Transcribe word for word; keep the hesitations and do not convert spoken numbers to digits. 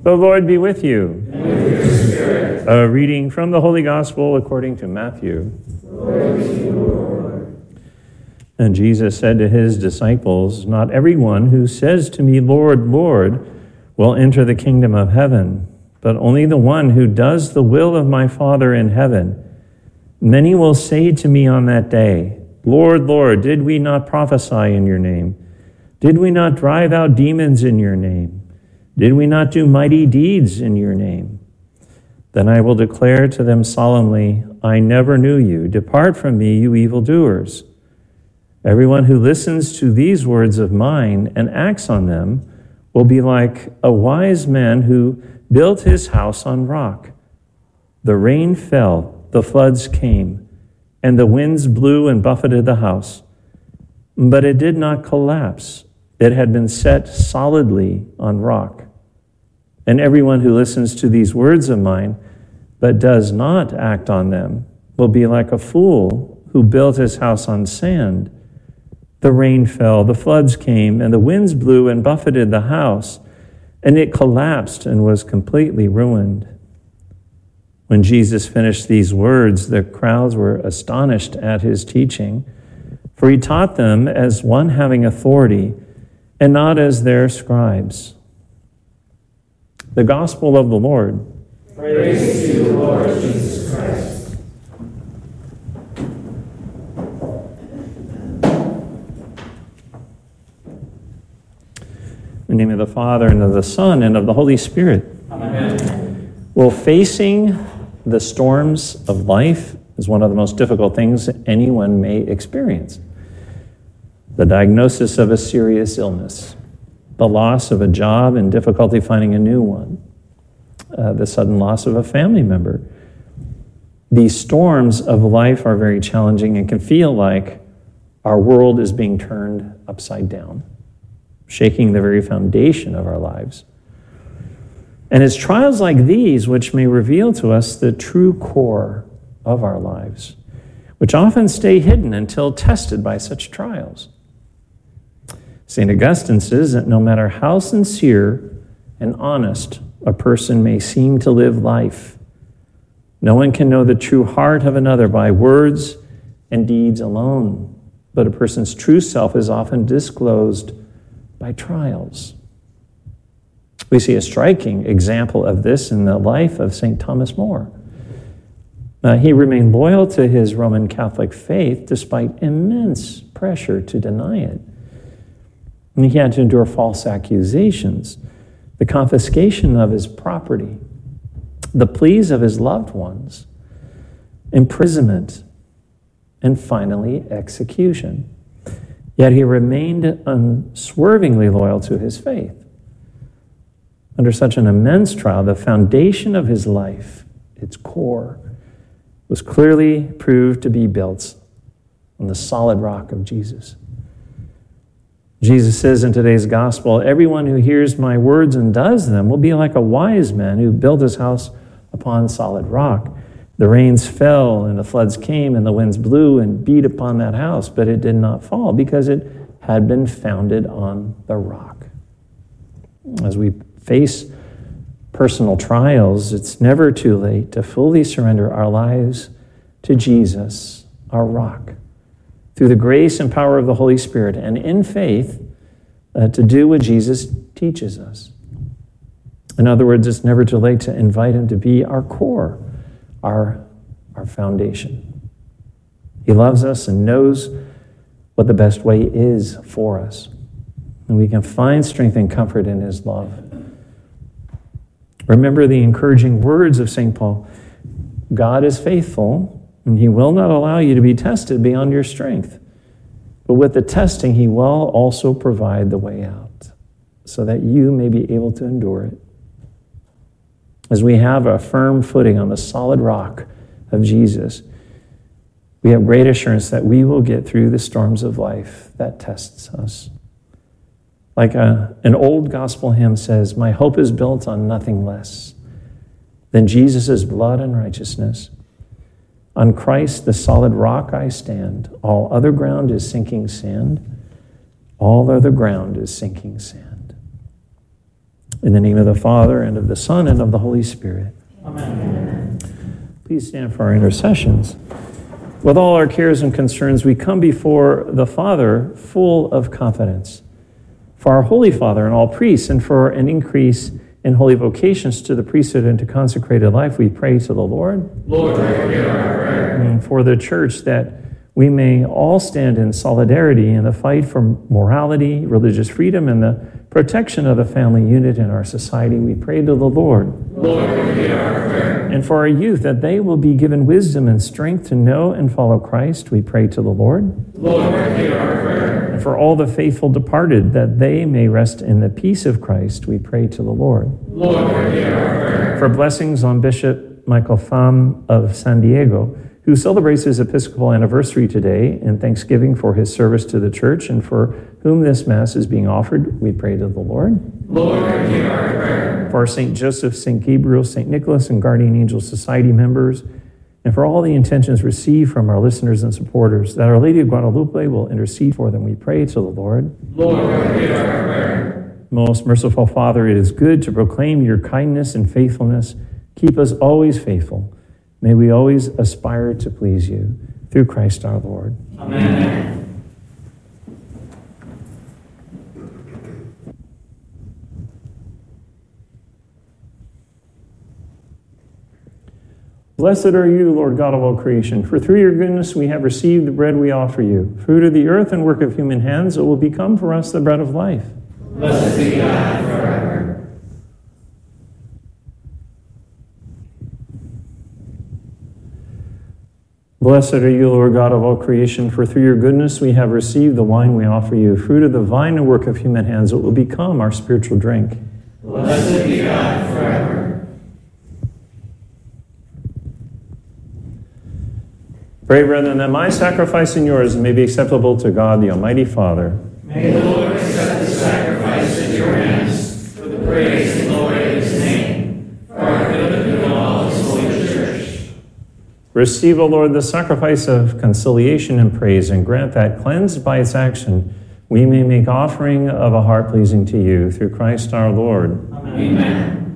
The Lord be with you. And with your spirit. A reading from the Holy Gospel according to Matthew. Glory to you, Lord. And Jesus said to his disciples, "Not everyone who says to me, 'Lord, Lord,' will enter the kingdom of heaven, but only the one who does the will of my Father in heaven. Many will say to me on that day, 'Lord, Lord, did we not prophesy in your name? Did we not drive out demons in your name? Did we not do mighty deeds in your name?' Then I will declare to them solemnly, 'I never knew you. Depart from me, you evildoers.' Everyone who listens to these words of mine and acts on them will be like a wise man who built his house on rock. The rain fell, the floods came, and the winds blew and buffeted the house. But it did not collapse. It had been set solidly on rock. And everyone who listens to these words of mine but does not act on them will be like a fool who built his house on sand. The rain fell, the floods came, and the winds blew and buffeted the house, and it collapsed and was completely ruined." When Jesus finished these words, the crowds were astonished at his teaching, for he taught them as one having authority and not as their scribes. The Gospel of the Lord. Praise to you, Lord Jesus Christ. In the name of the Father, and of the Son, and of the Holy Spirit. Amen. Well, facing the storms of life is one of the most difficult things anyone may experience. The diagnosis of a serious illness, the loss of a job and difficulty finding a new one, uh, the sudden loss of a family member. These storms of life are very challenging and can feel like our world is being turned upside down, shaking the very foundation of our lives. And it's trials like these which may reveal to us the true core of our lives, which often stay hidden until tested by such trials. Saint Augustine says that no matter how sincere and honest a person may seem to live life, no one can know the true heart of another by words and deeds alone, but a person's true self is often disclosed by trials. We see a striking example of this in the life of Saint Thomas More. Uh, he remained loyal to his Roman Catholic faith despite immense pressure to deny it. And he had to endure false accusations, the confiscation of his property, the pleas of his loved ones, imprisonment, and finally execution. Yet he remained unswervingly loyal to his faith. Under such an immense trial, the foundation of his life, its core, was clearly proved to be built on the solid rock of Jesus. Jesus says in today's gospel, "Everyone who hears my words and does them will be like a wise man who built his house upon solid rock. The rains fell and the floods came and the winds blew and beat upon that house, but it did not fall because it had been founded on the rock." As we face personal trials, it's never too late to fully surrender our lives to Jesus, our rock, through the grace and power of the Holy Spirit, and in faith uh, to do what Jesus teaches us. In other words, it's never too late to invite him to be our core, our, our foundation. He loves us and knows what the best way is for us. And we can find strength and comfort in his love. Remember the encouraging words of Saint Paul. God is faithful, and he will not allow you to be tested beyond your strength. But with the testing, he will also provide the way out so that you may be able to endure it. As we have a firm footing on the solid rock of Jesus, we have great assurance that we will get through the storms of life that tests us. Like a, an old gospel hymn says, "My hope is built on nothing less than Jesus' blood and righteousness. On Christ, the solid rock, I stand. All other ground is sinking sand. All other ground is sinking sand." In the name of the Father, and of the Son, and of the Holy Spirit. Amen. Please stand for our intercessions. With all our cares and concerns, we come before the Father full of confidence. For our Holy Father and all priests, and for an increase in holy vocations to the priesthood and to consecrated life, we pray to the Lord. Lord, hear our prayer. And for the church, that we may all stand in solidarity in the fight for morality, religious freedom, and the protection of the family unit in our society, we pray to the Lord. Lord, hear our prayer. And for our youth, that they will be given wisdom and strength to know and follow Christ, we pray to the Lord. Lord, hear our prayer. And for all the faithful departed, that they may rest in the peace of Christ, we pray to the Lord. Lord, hear our prayer. For blessings on Bishop Michael Pham of San Diego, who celebrates his Episcopal anniversary today, in thanksgiving for his service to the Church, and for whom this Mass is being offered, we pray to the Lord. Lord, hear our prayer. For Saint Joseph, Saint Gabriel, Saint Nicholas, and Guardian Angel Society members, and for all the intentions received from our listeners and supporters, that Our Lady of Guadalupe will intercede for them, we pray to the Lord. Lord, hear our prayer. Most merciful Father, it is good to proclaim your kindness and faithfulness. Keep us always faithful. May we always aspire to please you, through Christ our Lord. Amen. Blessed are you, Lord God of all creation, for through your goodness we have received the bread we offer you, fruit of the earth and work of human hands. It will become for us the bread of life. Blessed be God forever. Blessed are you, Lord God of all creation, for through your goodness we have received the wine we offer you, fruit of the vine and work of human hands. It will become our spiritual drink. Blessed be God forever. Pray, brethren, that my sacrifice and yours may be acceptable to God, the Almighty Father. May the Lord accept the sacrifice at your hands for the praise and glory of his name, for our good and good of all his holy church. Receive, O Lord, the sacrifice of conciliation and praise, and grant that, cleansed by its action, we may make offering of a heart pleasing to you, through Christ our Lord. Amen.